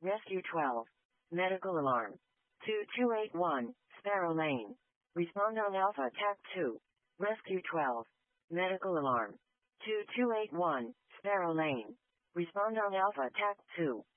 Rescue 12. Medical alarm. 2281, Sparrow Lane. Respond on Alpha TAC 2. Rescue 12. Medical alarm. 2281, Sparrow Lane. Respond on Alpha TAC 2.